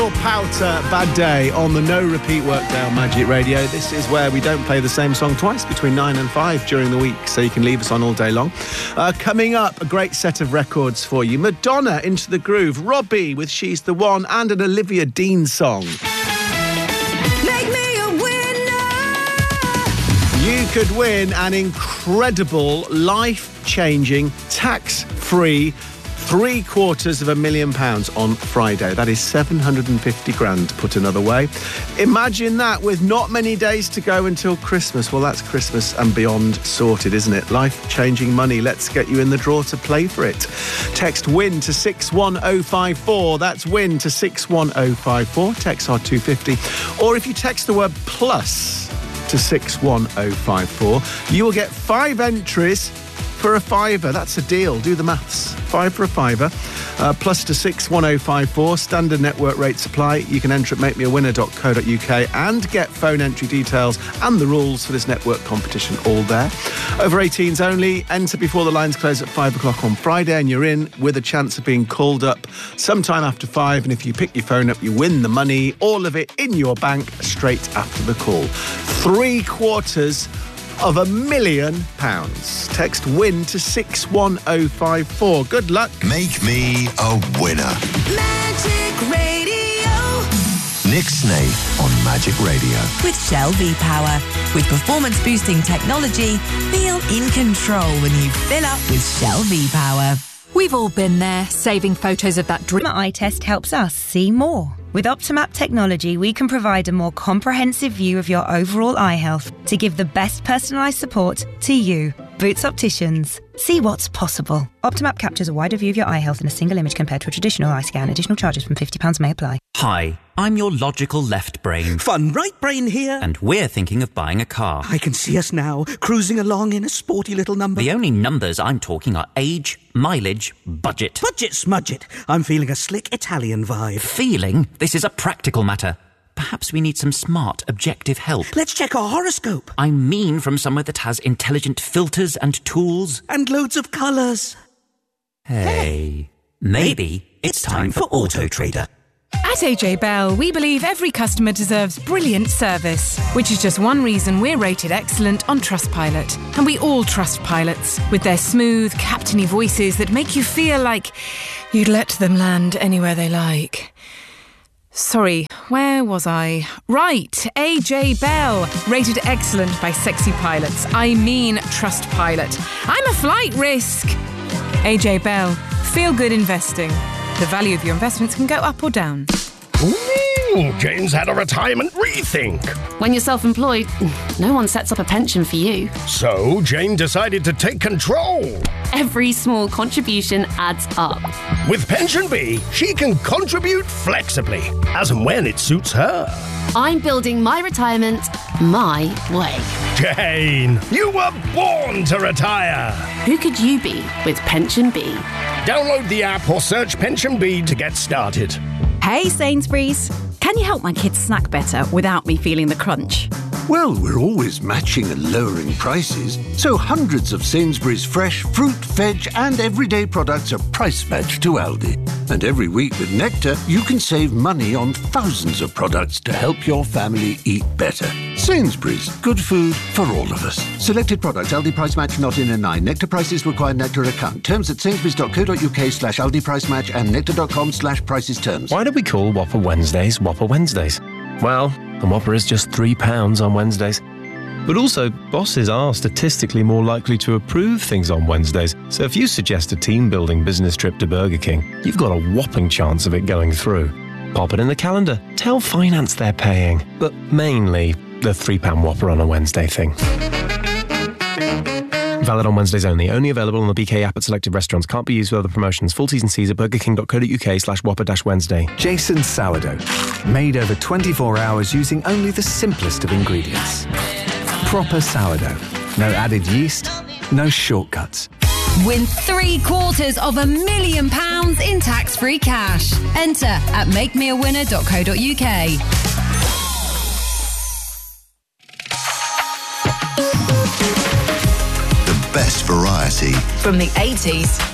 Powter, Bad Day on the No Repeat Workday on Magic Radio. This is where we don't play the same song twice between 9 and 5 during the week, so you can leave us on all day long. Coming up, a great set of records for you. Madonna, Into the Groove, Robbie with She's the One, and an Olivia Dean song. Make me a winner! You could win an incredible, life-changing, tax-free £750,000 on Friday. That is 750 grand, put another way. Imagine that with not many days to go until Christmas. Well, that's Christmas and beyond sorted, isn't it? Life-changing money. Let's get you in the draw to play for it. Text WIN to 61054. That's WIN to 61054. Text R250. Or if you text the word plus to 61054, you will get 5 entries for a fiver. That's a deal. Do the maths. 5 for a fiver. Plus to 61054. Standard network rates apply. You can enter at makemeawinner.co.uk and get phone entry details and the rules for this network competition all there. Over 18s only. Enter before the lines close at 5 o'clock on Friday and you're in with a chance of being called up sometime after 5. And if you pick your phone up, you win the money. All of it in your bank straight after the call. £750,000. Text WIN to 61054. Good luck. Make me a winner. Magic Radio. Nick Snaith on Magic Radio. With Shell V-Power. With performance-boosting technology, feel in control when you fill up with Shell V-Power. We've all been there, saving photos of that dream. Optimap eye test helps us see more. With Optimap technology, we can provide a more comprehensive view of your overall eye health to give the best personalised support to you. Boots Opticians. See what's possible. Optimap captures a wider view of your eye health in a single image compared to a traditional eye scan. Additional charges from £50 may apply. Hi, I'm your logical left brain. Fun right brain here. And we're thinking of buying a car. I can see us now, cruising along in a sporty little number. The only numbers I'm talking are age, mileage, budget. Budget smudget. I'm feeling a slick Italian vibe. Feeling? This is a practical matter. Perhaps we need some smart, objective help. Let's check our horoscope. I mean from somewhere that has intelligent filters and tools. And loads of colours. Hey, maybe it's time for Auto Trader. At AJ Bell, we believe every customer deserves brilliant service, which is just one reason we're rated excellent on Trustpilot. And we all trust pilots, with their smooth, captainy voices that make you feel like you'd let them land anywhere they like. Sorry, where was I? Right, AJ Bell, rated excellent by sexy pilots. I mean Trustpilot. I'm a flight risk. AJ Bell, feel good investing. The value of your investments can go up or down. Ooh, Jane's had a retirement rethink. When you're self-employed, no one sets up a pension for you. So Jane decided to take control. Every small contribution adds up. With Pension Bee, she can contribute flexibly, as and when it suits her. I'm building my retirement my way. Jane, you were born to retire. Who could you be with Pension Bee? Download the app or search Pension Bee to get started. Hey Sainsbury's, can you help my kids snack better without me feeling the crunch? Well, we're always matching and lowering prices, so hundreds of Sainsbury's fresh fruit, veg and everyday products are price matched to Aldi. And every week with Nectar, you can save money on thousands of products to help your family eat better. Sainsbury's, good food for all of us. Selected products, Aldi price match not in a 9. Nectar prices require Nectar account. Terms at sainsbury's.co.uk/Aldi price match and nectar.com/prices terms. Why do we call Whopper Wednesdays Whopper Wednesdays? Well, the Whopper is just £3 on Wednesdays. But also, bosses are statistically more likely to approve things on Wednesdays. So if you suggest a team-building business trip to Burger King, you've got a whopping chance of it going through. Pop it in the calendar. Tell finance they're paying. But mainly, the £3 Whopper on a Wednesday thing. Valid on Wednesdays only. Only available on the BK app at selected restaurants. Can't be used with other promotions. Full T's and C's at burgerking.co.uk/Whopper-Wednesday. Jason Sourdough. Made over 24 hours using only the simplest of ingredients. Proper sourdough. No added yeast, no shortcuts. Win £750,000 in tax-free cash. Enter at makemeawinner.co.uk. The best variety From the 80s